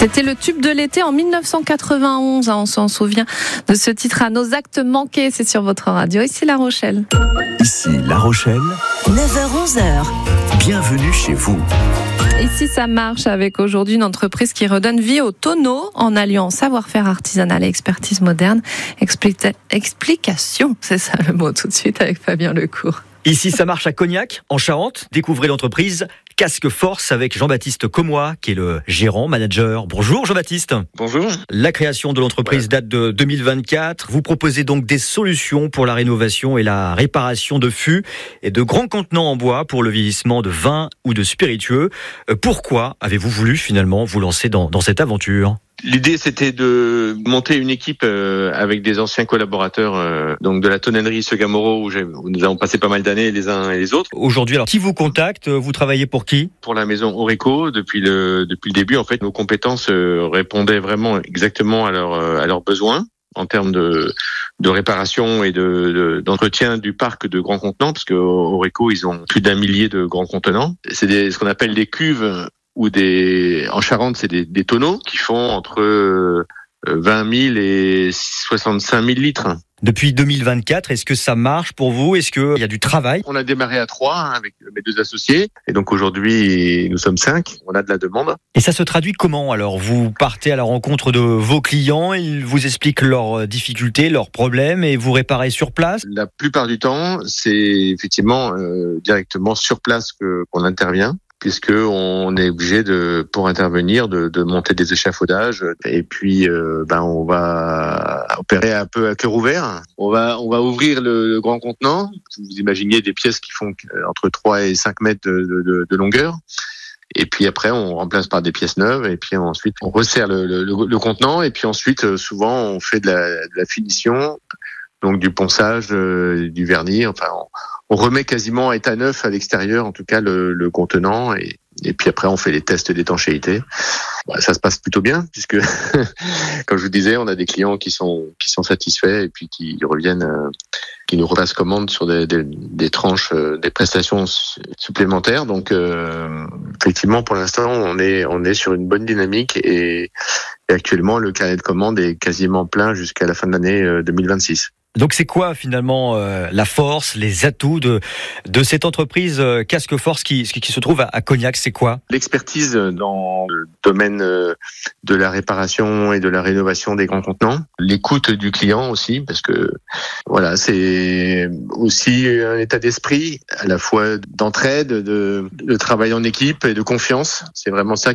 C'était le tube de l'été en 1991, on s'en souvient de ce titre à nos actes manqués, c'est sur votre radio. Ici La Rochelle. Ici La Rochelle, 9h-11h. Bienvenue chez vous. Ici ça marche avec aujourd'hui une entreprise qui redonne vie au tonneau en alliant savoir-faire artisanal et expertise moderne. Explication, c'est ça le mot tout de suite avec Fabien Lecourt. Ici, ça marche à Cognac, en Charente. Découvrez l'entreprise Casque Force avec Jean-Baptiste Commois, qui est le gérant, manager. Bonjour Jean-Baptiste. Bonjour. La création de l'entreprise date de 2024. Vous proposez donc des solutions pour la rénovation et la réparation de fûts et de grands contenants en bois pour le vieillissement de vin ou de spiritueux. Pourquoi avez-vous voulu finalement vous lancer dans cette aventure ? L'idée, c'était de monter une équipe avec des anciens collaborateurs donc de la tonnellerie Segamoro où nous avons passé pas mal d'années les uns et les autres. Aujourd'hui, alors qui vous contacte ? Vous travaillez pour qui ? Pour la maison Oreco, depuis le début, en fait, nos compétences répondaient vraiment exactement à leurs besoins en termes de réparation et d'entretien du parc de grands contenants, parce que Oreco, ils ont plus d'1 millier de grands contenants. C'est ce qu'on appelle des cuves. En Charente, c'est des tonneaux qui font entre 20 000 et 65 000 litres. Depuis 2024, est-ce que ça marche pour vous ? Est-ce qu'il y a du travail ? On a démarré à 3 avec mes 2 associés. Et donc aujourd'hui, nous sommes 5. On a de la demande. Et ça se traduit comment alors ? Vous partez à la rencontre de vos clients, ils vous expliquent leurs difficultés, leurs problèmes et vous réparez sur place ? La plupart du temps, c'est effectivement directement sur place qu'on intervient, puisque on est obligé pour intervenir, de monter des échafaudages, et puis on va opérer un peu à cœur ouvert. On va ouvrir le grand contenant. Vous imaginez des pièces qui font entre 3 et 5 mètres de longueur. Et puis après, on remplace par des pièces neuves, et puis ensuite on resserre le contenant, et puis ensuite souvent on fait de la finition, donc du ponçage, du vernis, enfin on remet quasiment à état neuf à l'extérieur, en tout cas le contenant, et puis après on fait les tests d'étanchéité. Ça se passe plutôt bien, puisque comme je vous disais, on a des clients qui sont satisfaits et puis qui reviennent, qui nous repassent commande sur des tranches, des prestations supplémentaires. Donc effectivement, pour l'instant, on est sur une bonne dynamique et actuellement le carnet de commandes est quasiment plein jusqu'à la fin de l'année 2026. Donc c'est quoi finalement la force, les atouts de cette entreprise Casque Force qui se trouve à Cognac, c'est quoi ? L'expertise dans le domaine de la réparation et de la rénovation des grands contenants, l'écoute du client aussi, parce que voilà, c'est aussi un état d'esprit à la fois d'entraide, de travail en équipe et de confiance. C'est vraiment ça